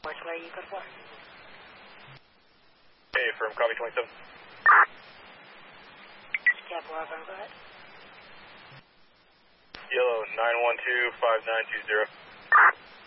Where are you good for? Hey, from copy 27. Yeah, go ahead. Yellow 912-5920.